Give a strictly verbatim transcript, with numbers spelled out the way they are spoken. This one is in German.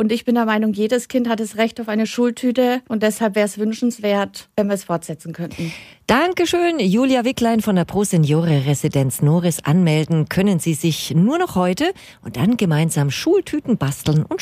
Und ich bin der Meinung, jedes Kind hat das Recht auf eine Schultüte und deshalb wäre es wünschenswert, wenn wir es fortsetzen könnten. Dankeschön, Julia Wicklein von der Pro Seniore Residenz Noris. Anmelden können Sie sich nur noch heute und dann gemeinsam Schultüten basteln und